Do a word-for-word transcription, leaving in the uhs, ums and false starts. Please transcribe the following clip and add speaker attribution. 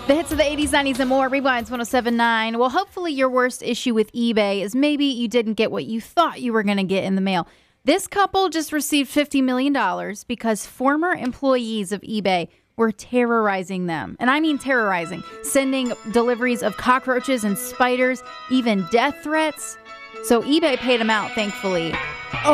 Speaker 1: The hits of the eighties, nineties, and more. Rewinds one oh seven point nine. Well, hopefully your worst issue with eBay is maybe you didn't get what you thought you were going to get in the mail. This couple just received fifty million dollars because former employees of eBay were terrorizing them. And I mean terrorizing. Sending deliveries of cockroaches and spiders, even death threats. So eBay paid them out, thankfully.